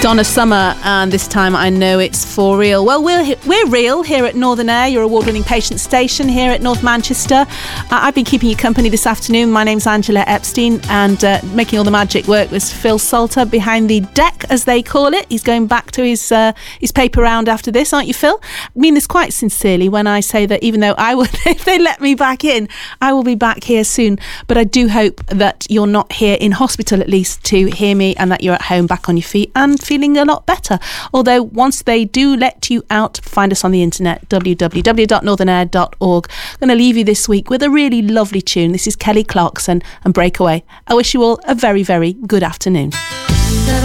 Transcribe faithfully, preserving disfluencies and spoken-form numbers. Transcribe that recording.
Donna Summer, and this time I know it's for real. Well, we're we're real here at Northern Air, your award-winning patient station here at North Manchester. Uh, I've been keeping you company this afternoon. My name's Angela Epstein, and uh, making all the magic work was Phil Salter behind the deck, as they call it. He's going back to his uh, his paper round after this, aren't you, Phil? I mean this quite sincerely when I say that even though I would, if they let me back in, I will be back here soon. But I do hope that you're not here in hospital, at least, to hear me, and that you're at home back on your feet and feeling a lot better. Although once they do let you out, find us on the internet, w w w dot northern air dot org. I'm going to leave you this week with a really lovely tune. This is Kelly Clarkson and Breakaway. I wish you all a very, very good afternoon.